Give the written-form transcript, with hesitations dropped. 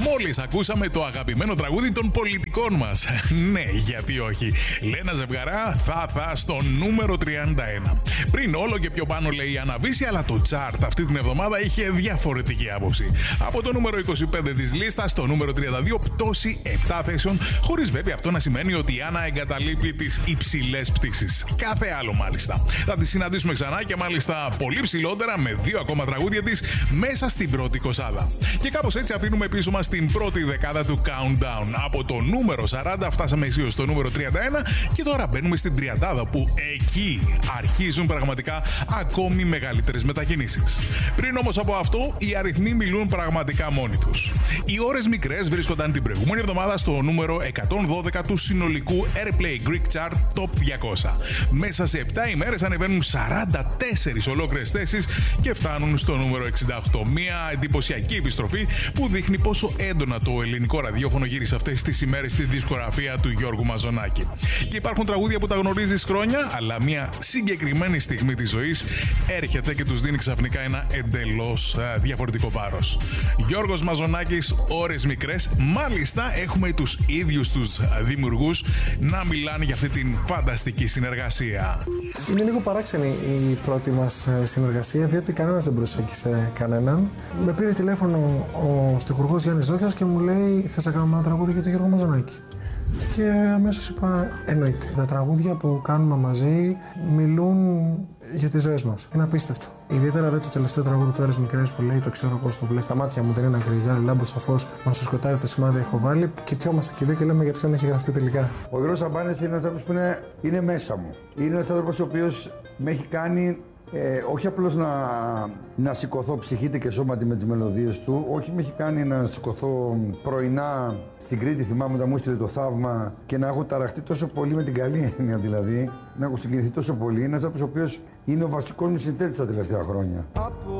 Μόλις ακούσαμε το αγαπημένο τραγούδι των πολιτικών μας. Ναι, γιατί όχι. Λένα Ζευγαρά, θα στο νούμερο 31. Πριν όλο και πιο πάνω λέει η Αναβίση, αλλά το chart αυτή την εβδομάδα είχε διαφορετική άποψη. Από το νούμερο 25 της λίστας στο νούμερο 32, πτώση 7 θέσεων, χωρίς βέβαια αυτό να σημαίνει ότι η Άννα εγκαταλείπει τις υψηλές πτήσεις. Κάθε άλλο μάλιστα. Θα τη συναντήσουμε ξανά και μάλιστα πολύ ψηλότερα με 2 ακόμα τραγούδια της μέσα στην πρώτη κοσάδα. Και κάπως έτσι αφήνουμε πίσω μας την πρώτη δεκάδα του Countdown. Από το νούμερο 40 φτάσαμε αισίως στο νούμερο 31 και τώρα μπαίνουμε στην τριαντάδα που εκεί αρχίζουν πραγματικά ακόμη μεγαλύτερες μετακινήσεις. Πριν όμως από αυτό, οι αριθμοί μιλούν πραγματικά μόνοι τους. Οι ώρες μικρές βρίσκονταν την προηγούμενη εβδομάδα στο νούμερο 112 του συνολικού Airplay Greek Chart Top 200. Μέσα σε 7 ημέρες ανεβαίνουν 44 ολόκληρες θέσεις και φτάνουν στο νούμερο 68. Μια εντυπωσιακή επιστροφή που δείχνει πόσο έντονα το ελληνικό ραδιόφωνο γύρισε αυτές τις ημέρες στη δισκογραφία του Γιώργου Μαζονάκη. Και υπάρχουν τραγούδια που τα γνωρίζεις χρόνια, αλλά μια συγκεκριμένη στιγμή της ζωής έρχεται και τους δίνει ξαφνικά ένα εντελώς διαφορετικό βάρος. Γιώργος Μαζονάκης, ώρες μικρές. Μάλιστα έχουμε τους ίδιους τους δημιουργούς να μιλάνε για αυτή την φανταστική συνεργασία. Είναι λίγο παράξενη η πρώτη μας συνεργασία, διότι κανένας δεν προσέγγισε κανέναν. Με πήρε τηλέφωνο ο στιχουργός Γιάννης Δόχιας και μου λέει: θες να κάνουμε ένα τραγούδι για τον Γιώργο Μαζονάκη? Και αμέσως είπα: εννοείται. Τα τραγούδια που κάνουμε μαζί μιλούν για τις ζωές μας. Είναι απίστευτο. Ιδιαίτερα το τελευταίο τραγούδι του Ώρες Μικρές που λέει: το ξέρω πώς το βλέπει. Στα μάτια μου δεν είναι ακριγιά, λάμπω στο φως. Μα στο σκοτάδι το σημάδι έχω βάλει. Κοιτιόμαστε και δύο και λέμε για ποιον έχει γραφτεί τελικά. Ο Γιώργος Αμπάνης είναι ένας άνθρωπος που είναι μέσα μου. Είναι ένας άνθρωπος ο οποίος με έχει κάνει. Όχι απλώς να σηκωθώ ψυχήτη και σώματι με τις μελωδίες του, όχι με έχει κάνει να σηκωθώ πρωινά στην Κρήτη, θυμάμαι όταν μου έστειλε το θαύμα και να έχω ταραχτεί τόσο πολύ με την καλή έννοια δηλαδή, να έχω συγκινηθεί τόσο πολύ. Είναι ένας άνθρωπος ο οποίος είναι ο βασικός μου συνθέτης τα τελευταία χρόνια.